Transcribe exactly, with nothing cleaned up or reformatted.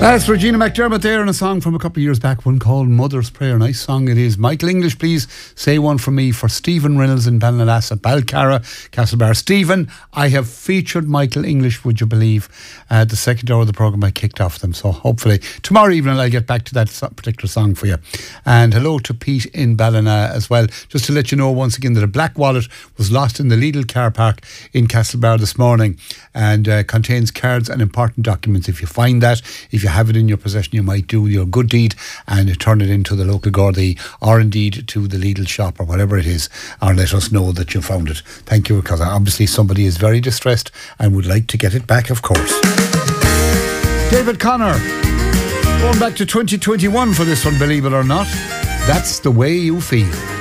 That's Regina McDermott there in a song from a couple of years back, one called Mother's Prayer. Nice song it is. Michael English, please say one for me for Stephen Reynolds in Ballinalass, Balcarra, Castlebar. Stephen, I have featured Michael English, would you believe, uh, the second hour of the programme I kicked off them. So hopefully tomorrow evening I'll get back to that particular song for you. And hello to Pete in Ballina as well. Just to let you know once again that a black wallet was lost in the Lidl car park in Castlebar this morning, and uh, contains cards and important documents. If you find that, if you have it in your possession, you might do your good deed and turn it into the local Gardaí, or indeed to the Lidl shop or whatever it is, or let us know that you found it. Thank you, because obviously somebody is very distressed and would like to get it back, of course. David Connor, going back to twenty twenty-one for this one, believe it or not. That's the way you feel.